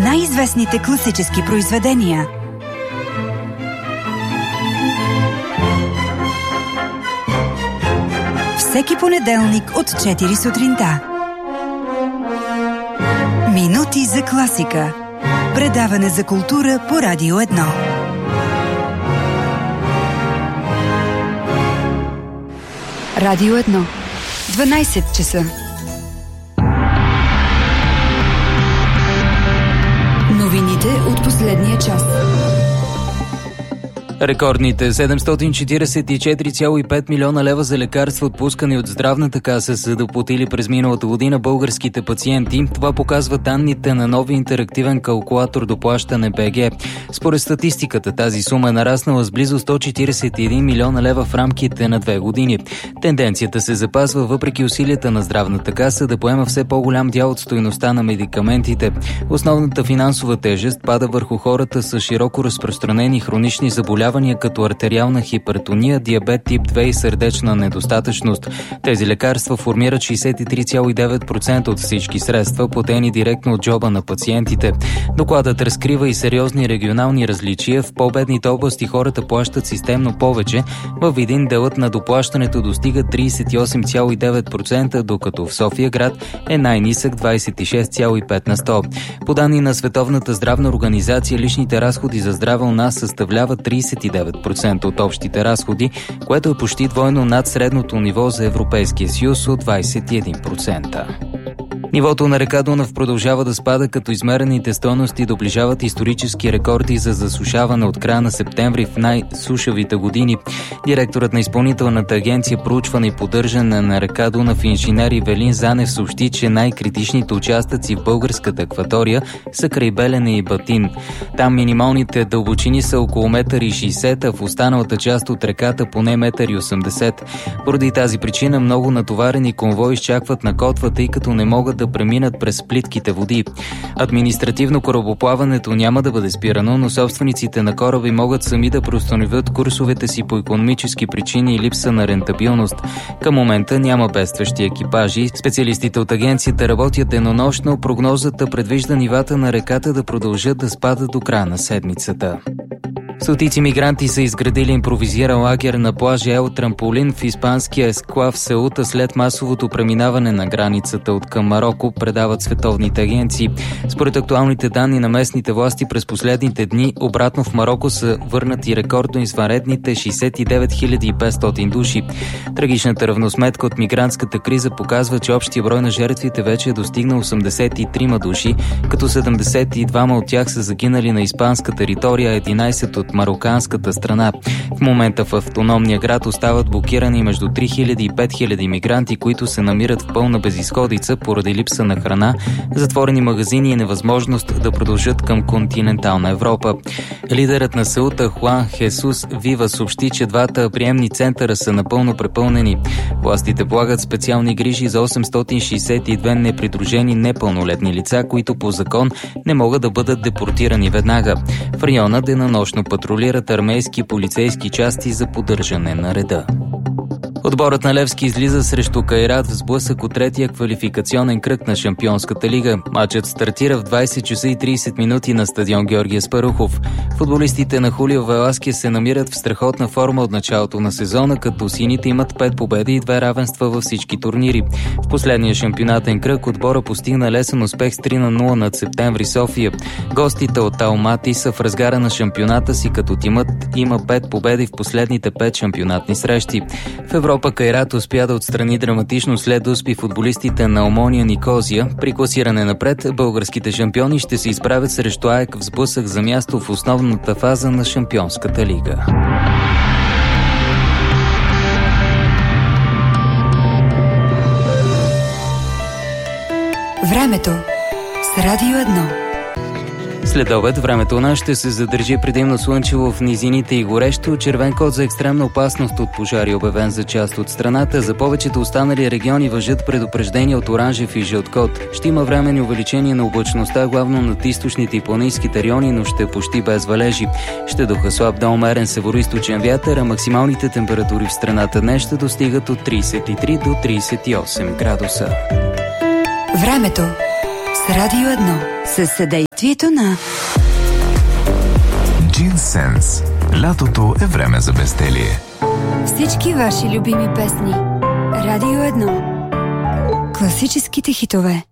най-известните класически произведения. Всеки понеделник от 4 сутринта. Минути за класика. Предаване за култура по Радио 1. Радио 1. 12 часа. Новините от последния час. Рекордните 744,5 милиона лева за лекарства, отпускани от Здравната каса, са доплатили през миналата година българските пациенти. Това показват данните на нови интерактивен калкулатор доплащане БГ. Според статистиката, тази сума е нараснала с близо 141 милиона лева в рамките на 2 години. Тенденцията се запазва въпреки усилията на Здравната каса да поема все по-голям дял от стойността на медикаментите. Основната финансова тежест пада върху хората с широко разпространени хронични заболявания, като артериална хипертония, диабет тип 2 и сърдечна недостатъчност. Тези лекарства формират 63,9% от всички средства, платени директно от джоба на пациентите. Докладът разкрива и сериозни регионални различия. В по-бедните области хората плащат системно повече. Във Видин делът на доплащането достига 38,9%, докато в София град е най-нисък 26,5%. По данни на Световната здравна организация, личните разходи за здраве у нас съставляват 39% от общите разходи, което е почти двойно над средното ниво за Европейския съюз от 21%. Нивото на река Дунав продължава да спада, като измерените стойности доближават исторически рекорди за засушаване от края на септември в най-сушавите години. Директорът на Изпълнителната агенция проучване и поддържане на река Дунав инженер Ивелин Занев съобщи, че най-критичните участъци в българската акватория са край Белене и Батин. Там минималните дълбочини са около 1,60 м, а в останалата част от реката поне 1,80 м. Поради тази причина много натоварени конвои изчакват на котва, тъй като не могат да преминат през плитките води. Административно корабоплаването няма да бъде спирано, но собствениците на кораби могат сами да преустановят курсовете си по икономически причини и липса на рентабилност. Към момента няма бедстващи екипажи. Специалистите от агенцията работят денонощно. Прогнозата предвижда нивата на реката да продължат да спадат до края на седмицата. Стотици мигранти са изградили импровизиран лагер на плажа Ел Трамполин в испанския есклав Сеута след масовото преминаване на границата от към Мароко, предават световните агенции. Според актуалните данни на местните власти през последните дни, обратно в Мароко са върнати рекордно извънредните 69 500 души. Трагичната равносметка от мигрантската криза показва, че общия брой на жертвите вече е достигнал 83 души, като 72 от тях са загинали на испанска територия, 11 от мароканската страна. В момента в автономния град остават блокирани между 3000 и 5000 мигранти, които се намират в пълна безизходица поради липса на храна, затворени магазини и невъзможност да продължат към континентална Европа. Лидерът на Сеута Хуан Хесус Вива съобщи, че двата приемни центъра са напълно препълнени. Властите полагат специални грижи за 862 непридружени непълнолетни лица, които по закон не могат да бъдат депортирани веднага. В района денонощно патрулират армейски и полицейски части за поддържане на реда. Отборът на Левски излиза срещу Кайрат в сблъсък от третия квалификационен кръг на Шампионската лига. Матчът стартира в 20 часа и 30 минути на стадион Георги Аспарухов. Футболистите на Хулио Веласкес се намират в страхотна форма от началото на сезона, като сините имат 5 победи и 2 равенства във всички турнири. В последния шампионатен кръг отбора постигна лесен успех с 3-0 над Септември София. Гостите от Алмати са в разгара на шампионата си, като тимът има 5 победи в последните 5 шампионатни срещи. В Европа Кайрат успя да отстрани драматично след успи футболистите на Омония Никозия. При класиране напред, българските шампиони ще се изправят срещу АЕК в сблъсък за място в основната фаза на Шампионската лига. Времето с Радио 1. След обед времето у нас ще се задържи предимно слънчево в низините и горещо. Червен код за екстремна опасност от пожари обявен за част от страната. За повечето останали региони важат предупреждения от оранжев и жълт код. Ще има временни увеличение на облачността, главно над източните и планинските райони, но ще почти без валежи. Ще духа слаб до умерен североизточен вятър, а максималните температури в страната днес ще достигат от 33 до 38 градуса. Времето с Радио 1 със съдействието на Джинсенс. Лятото е време за безделие. Всички ваши любими песни. Радио 1. Класическите хитове.